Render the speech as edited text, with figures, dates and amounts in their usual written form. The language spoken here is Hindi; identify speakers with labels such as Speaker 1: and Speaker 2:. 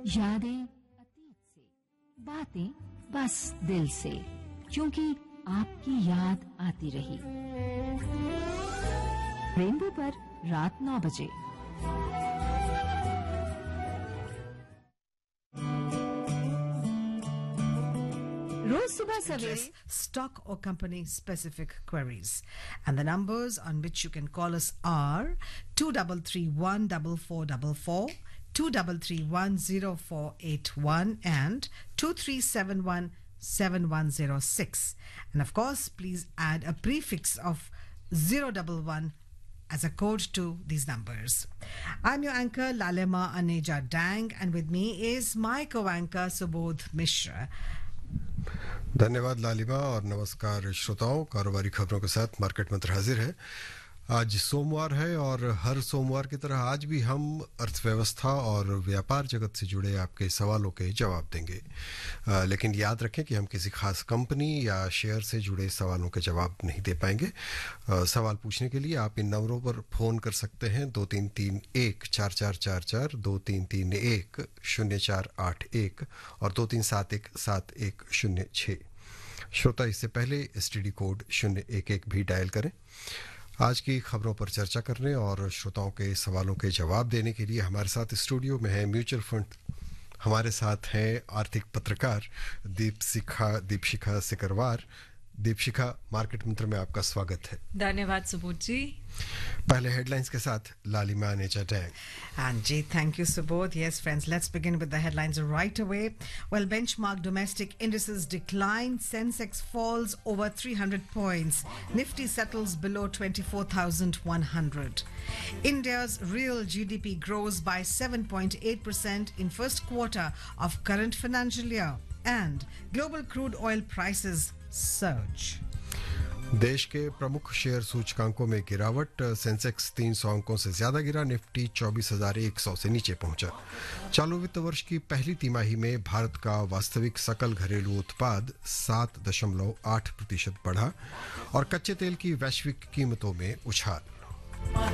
Speaker 1: यादें अतीत से, बातें बस दिल से, क्योंकि आपकी याद आती रही। रेनबो पर रात 9 बजे। रोज सुबह सवेरे
Speaker 2: stock or company specific queries, and the numbers on which you can call us are 23314444, 23310481 and 23717106, and of course please add a prefix of 011 as a code to these numbers. I'm your anchor Lalema Aneja Dang, and with me is my co-anchor Subodh Mishra.
Speaker 3: धन्यवाद लालिमा और नमस्कार श्रोताओं। कारोबारी खबरों के साथ मार्केट मंत्र हाजिर है। आज सोमवार है और हर सोमवार की तरह आज भी हम अर्थव्यवस्था और व्यापार जगत से जुड़े आपके सवालों के जवाब देंगे, लेकिन याद रखें कि हम किसी खास कंपनी या शेयर से जुड़े सवालों के जवाब नहीं दे पाएंगे। सवाल पूछने के लिए आप इन नंबरों पर फ़ोन कर सकते हैं 23314444, 23310481 और 23717106। श्रोता इससे पहले एसटीडी कोड 011 भी डायल करें। आज की खबरों पर चर्चा करने और श्रोताओं के सवालों के जवाब देने के लिए हमारे साथ स्टूडियो में है म्यूचुअल फंड। हमारे साथ हैं आर्थिक पत्रकार दीपशिखा सिकरवार। दीपशिखा, मार्केट मंत्र में आपका स्वागत है।
Speaker 4: धन्यवाद सुबोध जी।
Speaker 3: पहले हेडलाइंस के साथ लालिमा नेचा tag.
Speaker 2: And Jay, thank you, Subodh. Yes, friends, let's begin with the headlines right away. Well, benchmark domestic indices decline. Sensex falls over 300 points. Nifty settles below 24,100. India's real GDP grows by 7.8% in first quarter of current financial year. And global crude oil prices surge.
Speaker 3: देश के प्रमुख शेयर सूचकांकों में गिरावट। सेंसेक्स 300 अंकों से ज्यादा गिरा। निफ्टी 24,100 से नीचे पहुंचा। चालू वित्त वर्ष की पहली तिमाही में भारत का वास्तविक सकल घरेलू उत्पाद 7.8% बढ़ा और कच्चे तेल की वैश्विक कीमतों में उछाल।